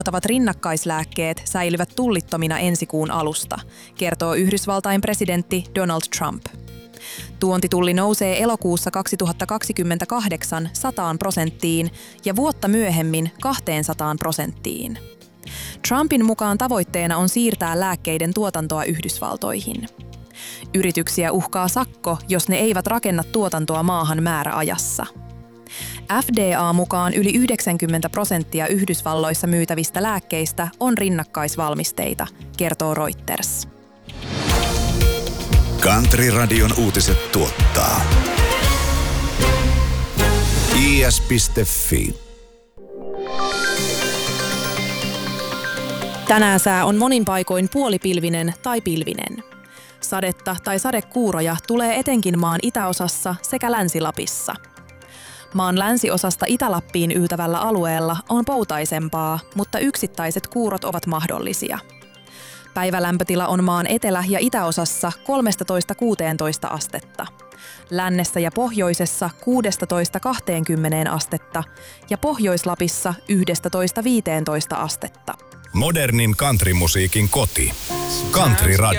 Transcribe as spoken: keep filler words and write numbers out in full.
tuottavat rinnakkaislääkkeet säilyvät tullittomina ensi kuun alusta, kertoo Yhdysvaltain presidentti Donald Trump. Tuontitulli nousee elokuussa kaksituhattakaksikymmentäkahdeksan sataan prosenttiin ja vuotta myöhemmin kahteensataan prosenttiin. Trumpin mukaan tavoitteena on siirtää lääkkeiden tuotantoa Yhdysvaltoihin. Yrityksiä uhkaa sakko, jos ne eivät rakenna tuotantoa maahan määräajassa. F D A mukaan yli yhdeksänkymmentä prosenttia Yhdysvalloissa myytävistä lääkkeistä on rinnakkaisvalmisteita, kertoo Reuters. Country-radion uutiset tuottaa I S piste F I. Tänään sää on monin paikoin puolipilvinen tai pilvinen. Sadetta tai sadekuuroja tulee etenkin maan itäosassa sekä Länsi-Lapissa. Maan länsiosasta Itä-Lappiin yltävällä alueella on poutaisempaa, mutta yksittäiset kuurot ovat mahdollisia. Päivälämpötila on maan etelä- ja itäosassa kolmetoista kuusitoista astetta. Lännessä ja pohjoisessa kuusitoista kaksikymmentä astetta ja Pohjois-Lapissa yksitoista viisitoista astetta. Modernin countrymusiikin koti. Country Radio.